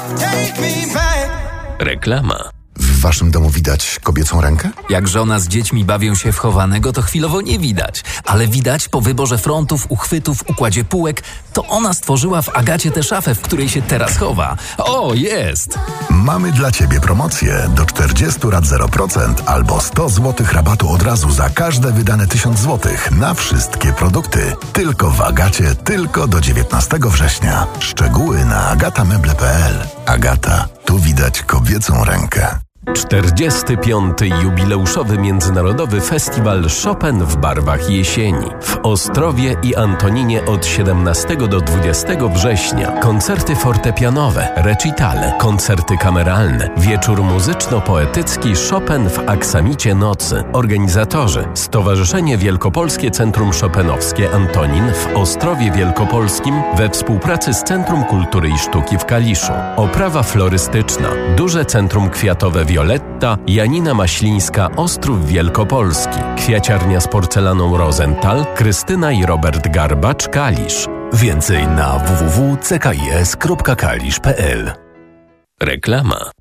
Reklama. W waszym domu widać kobiecą rękę? Jak żona z dziećmi bawią się w chowanego, to chwilowo nie widać. Ale widać po wyborze frontów, uchwytów, układzie półek, to ona stworzyła w Agacie tę szafę, w której się teraz chowa. O, jest! Mamy dla ciebie promocję do 40 rat 0% albo 100 zł rabatu od razu za każde wydane 1000 zł na wszystkie produkty. Tylko w Agacie, tylko do 19 września. Szczegóły na agatameble.pl. Agata, tu widać kobiecą rękę. 45. jubileuszowy Międzynarodowy Festiwal Chopin w barwach jesieni. W Ostrowie i Antoninie od 17 do 20 września. Koncerty fortepianowe, recitale, koncerty kameralne, wieczór muzyczno-poetycki Chopin w aksamicie nocy. Organizatorzy: Stowarzyszenie Wielkopolskie Centrum Chopinowskie Antonin w Ostrowie Wielkopolskim we współpracy z Centrum Kultury i Sztuki w Kaliszu. Oprawa florystyczna. Duże Centrum Kwiatowe Violetta, Janina Maślińska, Ostrów Wielkopolski. Kwiaciarnia z porcelaną Rosenthal, Krystyna i Robert Garbacz, Kalisz. Więcej na www.ckis.kalisz.pl. Reklama.